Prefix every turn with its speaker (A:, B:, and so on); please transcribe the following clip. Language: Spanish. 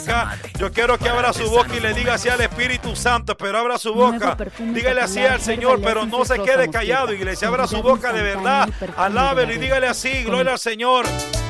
A: Yo quiero que abra su boca y le diga así al Espíritu Santo, pero abra su boca, dígale así al Señor, pero no se quede callado, iglesia, abra su boca de verdad, alábelo y dígale así, gloria al Señor.